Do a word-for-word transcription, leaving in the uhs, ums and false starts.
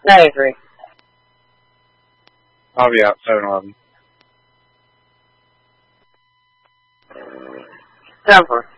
I agree. I'll be out seven eleven. Denver.